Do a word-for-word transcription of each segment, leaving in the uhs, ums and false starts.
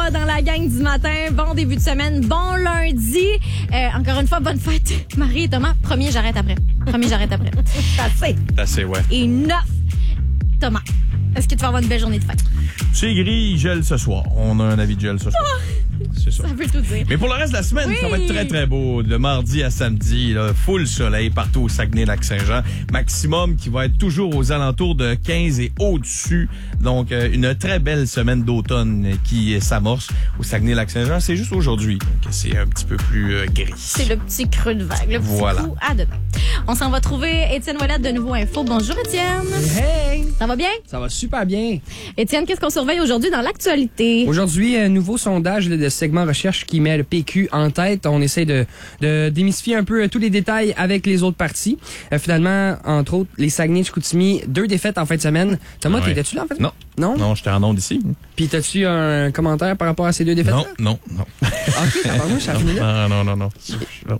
là dans la gang du matin. Bon début de semaine, bon lundi. Euh, encore une fois, bonne fête, Marie et Thomas. Premier, j'arrête après. Premier, j'arrête après. C'est assez. C'est assez, ouais. Et neuf. Thomas, est-ce que tu vas avoir une belle journée de fête? C'est gris, gel ce soir. On a un avis de gel ce soir. Oh, c'est ça. Ça veut tout dire. Mais pour le reste de la semaine, oui. ça va être très, très beau. De mardi à samedi, là, full soleil partout au Saguenay-Lac-Saint-Jean. Maximum qui va être toujours aux alentours de quinze et au-dessus. Donc, euh, une très belle semaine d'automne qui s'amorce au Saguenay-Lac-Saint-Jean. C'est juste aujourd'hui. Donc, c'est un petit peu plus euh, gris. C'est le petit creux de vague, le petit voilà. coup à demain. On s'en va trouver Étienne Ouellette de Nouveau Info. Bonjour, Étienne. Hey! Ça va bien? Ça va super bien. Étienne, qu'est-ce qu'on surveille aujourd'hui dans l'actualité? Aujourd'hui, un nouveau sondage là, de segment recherche qui met le P Q en tête. On essaie de, de démystifier un peu euh, tous les détails avec les autres partis. Euh, finalement, entre autres, les Saguenay-Chicoutimi, deux défaites en fin de semaine. Thomas, ouais. t'étais-tu là en fait? Non. Non? Non, j'étais en onde ici. Puis t'as-tu un commentaire par rapport à ces deux défaites? Non, non, non. OK, pardon, ça a fini là. Non, non, non, non. non.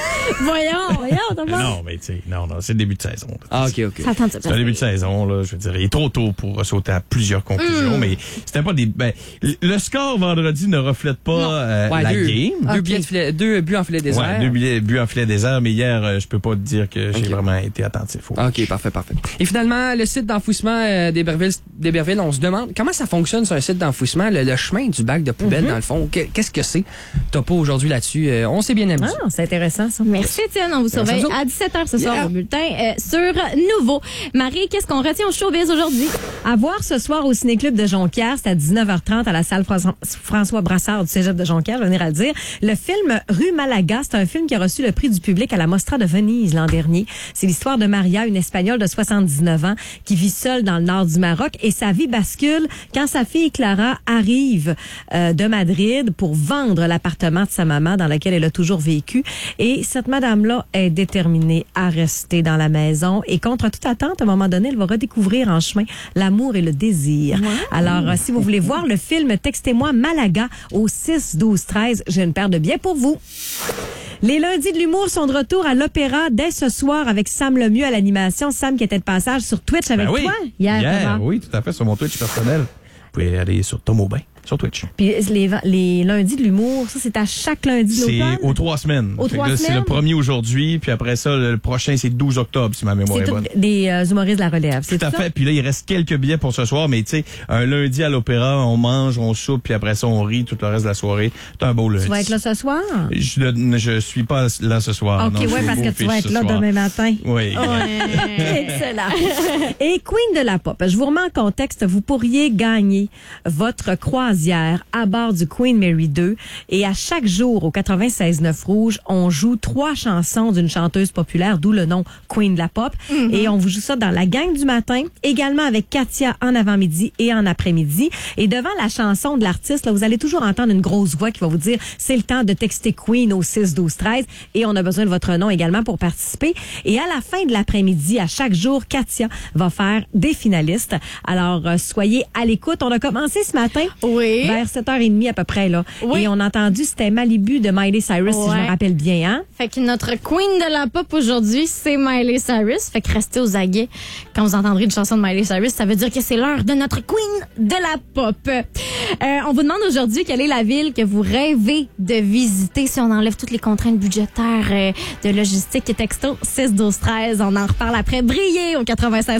Voyons, voyons, Thomas. Non, mais tu sais, non, non, c'est le début de saison. Ah, OK, OK. Ça attend de se C'est un début de saison, là. Je veux dire, il est trop tôt pour sauter à plusieurs conclusions, mm. mais c'était pas des. Ben, le score vendredi ne reflète pas euh, ouais, la deux, game. Deux, okay. buts filet, deux buts en filet désert. Ouais, deux buts, buts en filet désert, mais hier, euh, je peux pas te dire que j'ai okay. vraiment été attentif. OK, parfait, parfait. Et finalement, le site d'enfouissement euh, d'Héberville, d'Héberville, on se demande comment ça fonctionne sur un site d'enfouissement, le, le chemin du bac de poubelle, mm-hmm. dans le fond. Qu'est-ce que c'est? T'as pas aujourd'hui là-dessus. Euh, on s'est bien amusé. Ah, c'est intéressant, ça. Merci, Étienne. On vous surveille à dix-sept heures ce soir yeah. au bulletin euh, sur Nouveau. Marie, qu'est-ce qu'on retient au showbiz aujourd'hui? À voir ce soir au Ciné-Club de Jonquière, c'est à dix-neuf heures trente à la salle François Brassard du Cégep de Jonquière, je vais venir à le dire. Le film Rue Malaga, c'est un film qui a reçu le prix du public à la Mostra de Venise l'an dernier. C'est l'histoire de Maria, une Espagnole de soixante-dix-neuf ans qui vit seule dans le nord du Maroc et sa vie bascule quand sa fille Clara arrive euh, de Madrid pour vendre l'appartement de sa maman dans lequel elle a toujours vécu. Et cette madame-là est déterminée à rester dans la maison et contre toute attente, à un moment donné, elle va redécouvrir en chemin l'amour et le désir. Ouais. Alors, euh, si vous voulez voir le film, textez-moi Malaga au six douze treize. J'ai une paire de billets pour vous. Les lundis de l'humour sont de retour à l'Opéra dès ce soir avec Sam Lemieux à l'animation. Sam qui était de passage sur Twitch avec ben oui. toi hier. Hier, oui, tout à fait, sur mon Twitch personnel. Vous pouvez aller sur Tom Aubin. Sur Twitch. Puis les, les lundis de l'humour, ça, c'est à chaque lundi de l'automne? C'est aux trois semaines. Aux trois là, semaines? C'est le premier aujourd'hui, puis après ça, le prochain, c'est le douze octobre, si ma mémoire est, est bonne. C'est des euh, humoristes de la relève, c'est tout à ça? fait. Puis là, il reste quelques billets pour ce soir, mais tu sais, un lundi à l'Opéra, on mange, on soupe, puis après ça, on rit tout le reste de la soirée. C'est un beau lundi. Tu vas être là ce soir? Je, je suis pas là ce soir. OK, oui, parce que tu vas être là demain matin. Oui. Ouais. Excellent. Et Queen de la Pop, je vous remets en contexte, vous pourriez gagner votre croisière à bord du Queen Mary deux et à chaque jour au quatre-vingt-seize neuf Rouge, on joue trois chansons d'une chanteuse populaire, d'où le nom Queen de la Pop. Mm-hmm. Et on vous joue ça dans la gang du matin, également avec Katia en avant-midi et en après-midi. Et devant la chanson de l'artiste, là, vous allez toujours entendre une grosse voix qui va vous dire c'est le temps de texter Queen au six douze treize et on a besoin de votre nom également pour participer. Et à la fin de l'après-midi, à chaque jour, Katia va faire des finalistes. Alors, euh, soyez à l'écoute. On a commencé ce matin oui. vers sept heures trente à peu près, là. Oui. Et on a entendu, c'était Malibu de Miley Cyrus, ouais. si je me rappelle bien, hein? Fait que notre queen de la pop aujourd'hui, c'est Miley Cyrus. Fait que restez aux aguets quand vous entendrez une chanson de Miley Cyrus. Ça veut dire que c'est l'heure de notre queen de la pop. Euh, on vous demande aujourd'hui quelle est la ville que vous rêvez de visiter si on enlève toutes les contraintes budgétaires, euh, de logistique et texto six douze treize. On en reparle après. Briller au quatre-vingt-seize